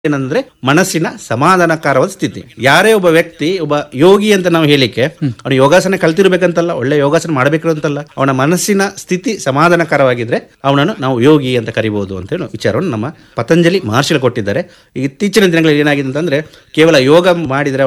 ಏನಂದ್ರೆ ಮನಸ್ಸಿನ ಸಮಾಧಾನಕರವಾದ ಸ್ಥಿತಿ. ಯಾರೇ ಒಬ್ಬ ವ್ಯಕ್ತಿ ಒಬ್ಬ ಯೋಗಿ ಅಂತ ನಾವು ಹೇಳಿಕ್ಕೆ ಅವನು ಯೋಗಾಸನ ಕಲ್ತಿರ್ಬೇಕಂತಲ್ಲ, ಒಳ್ಳೆ ಯೋಗಾಸನ ಮಾಡಬೇಕು ಅಂತಲ್ಲ, ಅವನ ಮನಸ್ಸಿನ ಸ್ಥಿತಿ ಸಮಾಧಾನಕರವಾಗಿದ್ರೆ ಅವನನ್ನು ನಾವು ಯೋಗಿ ಅಂತ ಕರಿಬಹುದು ಅಂತ ಹೇಳಿ ವಿಚಾರವನ್ನು ನಮ್ಮ ಪತಂಜಲಿ ಮಹರ್ಷಿಗಳು ಕೊಟ್ಟಿದ್ದಾರೆ. ಇತ್ತೀಚಿನ ದಿನಗಳಲ್ಲಿ ಏನಾಗಿದೆ ಅಂತಂದ್ರೆ ಕೇವಲ ಯೋಗ ಮಾಡಿದ್ರೆ